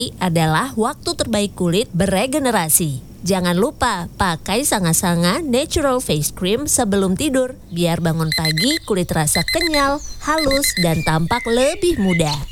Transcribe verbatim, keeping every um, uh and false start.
adalah waktu terbaik kulit beregenerasi. Jangan lupa pakai Sanga-Sanga Natural Face Cream sebelum tidur, biar bangun pagi kulit terasa kenyal, halus, dan tampak lebih muda.